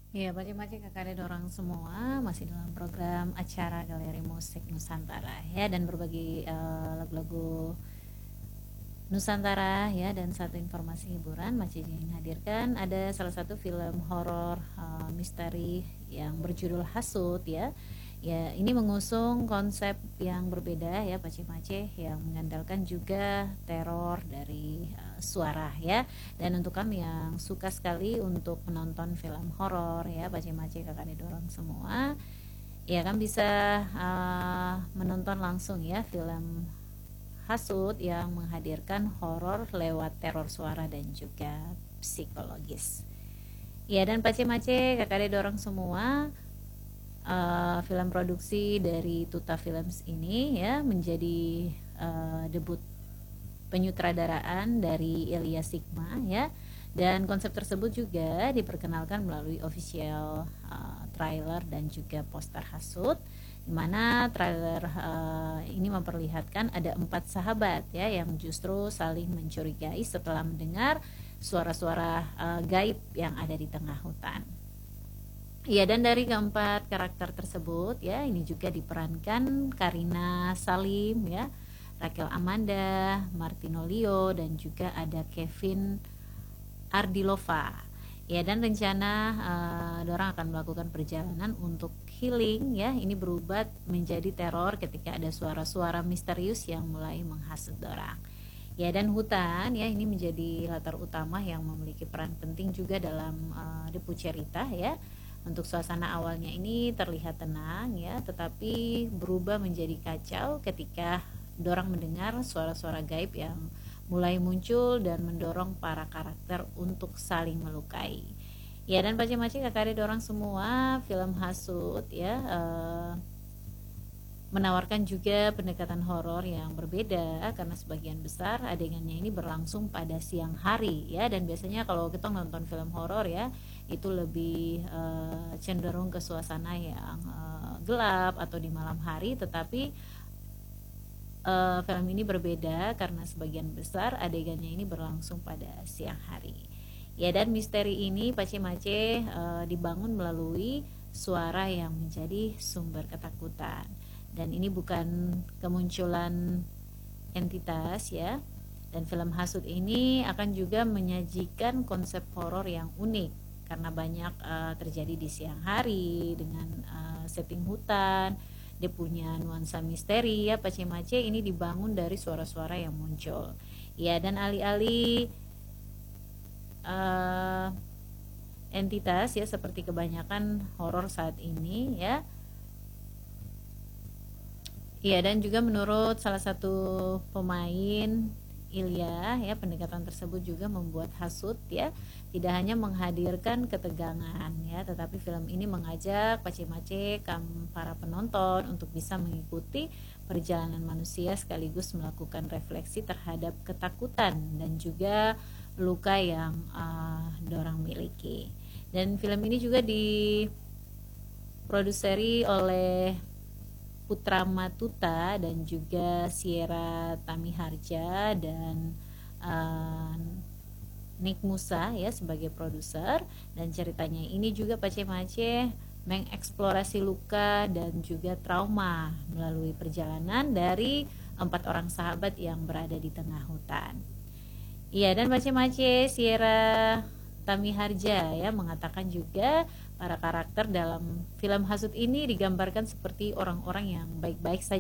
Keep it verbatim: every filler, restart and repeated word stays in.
Iya, pacik-pacik kakak dorang semua masih dalam program acara Galeri Musik Nusantara ya, dan berbagi eh, lagu-lagu Nusantara ya. Dan satu informasi hiburan masih ingin hadirkan, ada salah satu film horor eh, misteri yang berjudul Hasut ya. Ya, ini mengusung konsep yang berbeda ya, Pace-Pace, yang mengandalkan juga teror dari eh, suara ya. Dan untuk kami yang suka sekali untuk menonton film horor ya, Pace-Pace kakak dorong semua, ya kan bisa eh, menonton langsung ya film Hasut yang menghadirkan horor lewat teror suara dan juga psikologis. Ya, dan pace-mace kakak dorong semua, uh, film produksi dari Tuta Films ini ya menjadi uh, debut penyutradaraan dari Ilya Sigma ya. Dan konsep tersebut juga diperkenalkan melalui official uh, trailer dan juga poster Hasut, di mana trailer uh, ini memperlihatkan ada empat sahabat ya yang justru saling mencurigai setelah mendengar suara-suara uh, gaib yang ada di tengah hutan. Iya, dan dari keempat karakter tersebut ya, ini juga diperankan Karina Salim ya, Raquel Amanda, Martino Leo, dan juga ada Kevin Ardilova. Ya, dan rencana uh, dorang akan melakukan perjalanan untuk healing ya. Ini berubah menjadi teror ketika ada suara-suara misterius yang mulai menghasut dorang. Ya, dan hutan ya ini menjadi latar utama yang memiliki peran penting juga dalam uh, depu cerita ya. Untuk suasana awalnya ini terlihat tenang ya, tetapi berubah menjadi kacau ketika dorang mendengar suara-suara gaib yang mulai muncul dan mendorong para karakter untuk saling melukai. Ya, dan pace-pace kakak dorang semua, film Hasut ya uh, menawarkan juga pendekatan horor yang berbeda karena sebagian besar adegannya ini berlangsung pada siang hari ya. Dan biasanya kalau kita nonton film horor ya, itu lebih uh, cenderung ke suasana yang uh, gelap atau di malam hari, tetapi uh, film ini berbeda karena sebagian besar adegannya ini berlangsung pada siang hari ya. Dan misteri ini pace-mace uh, dibangun melalui suara yang menjadi sumber ketakutan, dan ini bukan kemunculan entitas ya. Dan film Hasut ini akan juga menyajikan konsep horor yang unik karena banyak uh, terjadi di siang hari dengan uh, setting hutan. Dia punya nuansa misteri ya, pace-mace ini dibangun dari suara-suara yang muncul ya. Dan alih-alih uh, entitas ya seperti kebanyakan horor saat ini ya. Iya, dan juga menurut salah satu pemain Ilya ya, pendekatan tersebut juga membuat Hasut ya tidak hanya menghadirkan ketegangan ya, tetapi film ini mengajak pace-mace para penonton untuk bisa mengikuti perjalanan manusia sekaligus melakukan refleksi terhadap ketakutan dan juga luka yang uh, dorang miliki. Dan film ini juga diproduseri oleh Putra Matuta dan juga Sierra Tamiharja dan uh, Nick Musa ya sebagai produser. Dan ceritanya ini juga pace-mace mengeksplorasi luka dan juga trauma melalui perjalanan dari empat orang sahabat yang berada di tengah hutan. Iya, dan pace-mace Sierra Tamiharja ya mengatakan juga para karakter dalam film Hasut ini digambarkan seperti orang-orang yang baik-baik saja